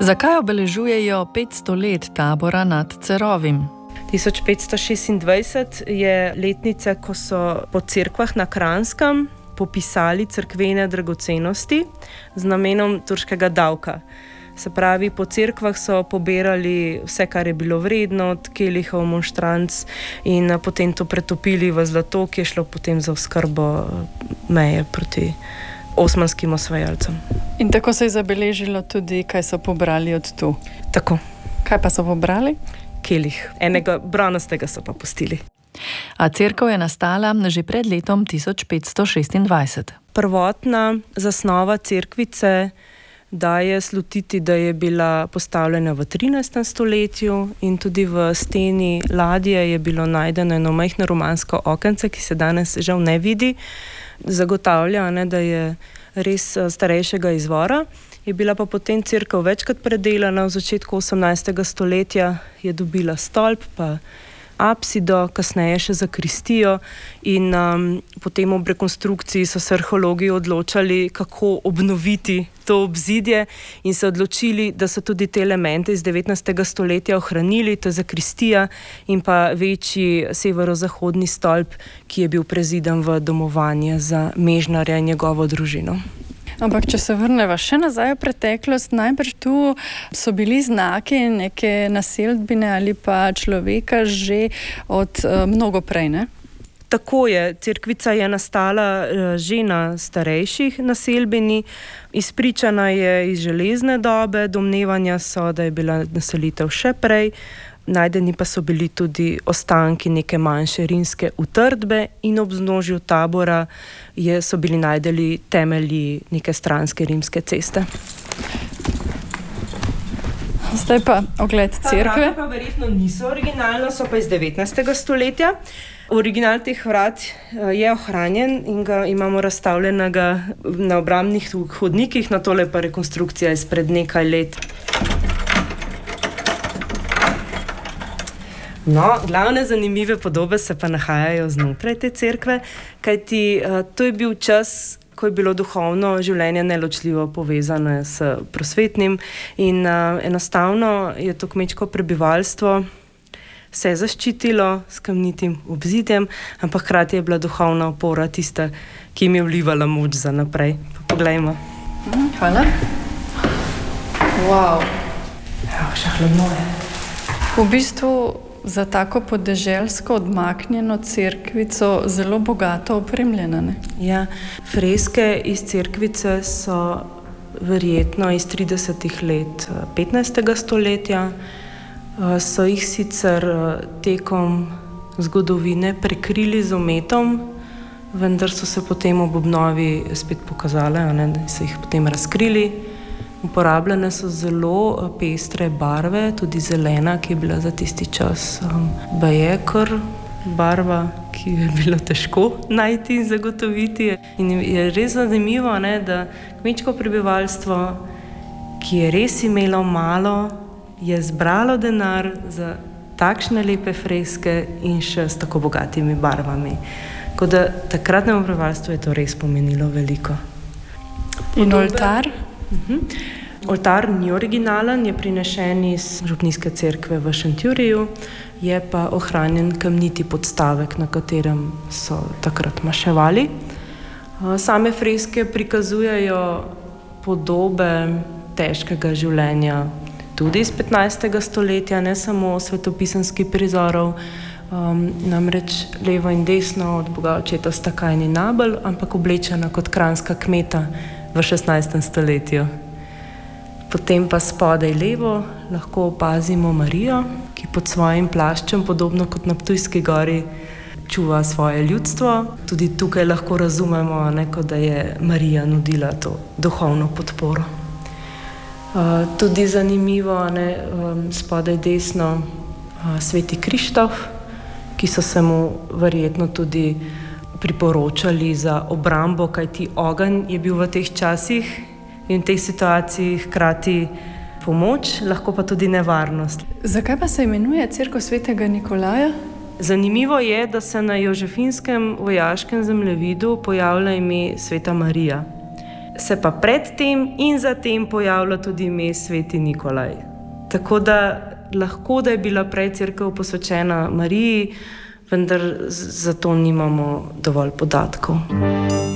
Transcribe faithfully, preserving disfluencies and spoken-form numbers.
Zakaj obeležujejo petsto let tabora nad Cerovim? tisoč petsto šestindvajset je letnica, ko so po cerkvah na Kranjskem popisali cerkvene dragocenosti z namenom turškega davka. Se pravi, po cerkvah so pobirali vse, kar je bilo vredno, od kelihov, monštranc, in potem to pretopili v zlato, ki je šlo potem za oskrbo meje proti osmanskim osvajalcem. In tako se je zabeležilo tudi, kaj so pobrali od tu. Tako. Kaj pa so pobrali? Kelih. Enega bronastega so pa pustili. A cerkev je nastala že pred letom tisoč petsto šestindvajset. Prvotna zasnova cerkvice daje slutiti, da je bila postavljena v trinajstem stoletju in tudi v steni ladje je bilo najdeno eno majhno romansko okence, ki se danes žal ne vidi. Zagotavlja, ne, da je res starejšega izvora. Je bila pa potem cerkev večkrat predelana. V začetku osemnajstega stoletja je dobila stolp, pa apsido, kasneje še zakristijo, in um, potem ob rekonstrukciji so se arheologi odločali, kako obnoviti to obzidje, in se odločili, da so tudi te elemente iz devetnajstega stoletja ohranili, to je zakristija in pa večji severozahodni stolp, ki je bil prezidan v domovanje za Mežnarja in njegovo družino. Ampak, če se vrneva še nazaj v preteklost, najbrž tu so bili znaki neke naselbine ali pa človeka že od uh, mnogo prej, ne? Tako je. Cerkvica je nastala uh, že na starejših naselbini. Izpričana je iz železne dobe, domnevanja so, da je bila naselitev še prej. Najdeni pa so bili tudi ostanki neke manjše rimske utrdbe in ob vznožju tabora je, so bili najdeni temelji neke stranske rimske ceste. Zdaj pa ogled cerkve. Ta vrata pa verjetno niso originalna, so pa iz devetnajstega stoletja. Original teh vrat je ohranjen in ga imamo razstavljenega na obrambnih hodnikih, na tole pa rekonstrukcija izpred nekaj let. No, glavne zanimive podobe se pa nahajajo znotraj te cerkve, kajti uh, to je bil čas, ko je bilo duhovno življenje neločljivo povezano s prosvetnim in uh, enostavno je to kmečko prebivalstvo se zaščitilo s kamnitim obzidjem, ampak hkrati je bila duhovna opora tista, ki jim je vlivala moč za naprej. Pa poglejmo. Hvala. Wow. Evo, še hladno je. V bistvu za tako podeželsko odmaknjeno cerkvico zelo bogato opremljena, ne? Ja, freske iz cerkvice so verjetno iz tridesetih let petnajstega stoletja. So jih sicer tekom zgodovine prekrili z ometom, vendar so se potem ob obnovi spet pokazale, ne, da so jih potem razkrili. Uporabljene so zelo pestre barve, tudi zelena, ki je bila za tisti čas um, baje kar barva, ki je bilo težko najti in zagotoviti. In je res zanimivo, ne, da kmečko prebivalstvo, ki je res imelo malo, je zbralo denar za takšne lepe freske in še s tako bogatimi barvami. Tako da takratnemu prebivalstvu je to res pomenilo veliko. In oltar? Uh-huh. Oltar ni originalen, je prinešen iz župnijske cerkve v Šentjuriju, je pa ohranjen kamniti podstavek, na katerem so takrat maševali. Same freske prikazujejo podobe težkega življenja tudi iz petnajstega stoletja, ne samo svetopisanskih prizorov, um, namreč levo in desno od Boga očeta sta Kain in Abel, ampak oblečena kot kranjska kmeta v šestnajstem stoletju. Potem pa spodaj levo lahko opazimo Marijo, ki pod svojim plaščem, podobno kot na Ptujski gori, čuva svoje ljudstvo. Tudi tukaj lahko razumemo, ne, kot da je Marija nudila to duhovno podporo. Uh, tudi zanimivo, ne, um, spodaj desno uh, sveti Krištof, ki so se mu verjetno tudi priporočali za obrambo, kajti ogenj je bil v teh časih in v tej situaciji hkrati pomoč, lahko pa tudi nevarnost. Zakaj pa se imenuje cerkev svetega Nikolaja? Zanimivo je, da se na jožefinskem vojaškem zemljevidu pojavlja ime sveta Marija. se pa predtem in zatem pojavlja tudi ime Sveti Nikolaj. Tako da lahko, da je bila prej cerkev posvečena Mariji, vendar za to nimamo dovolj podatkov.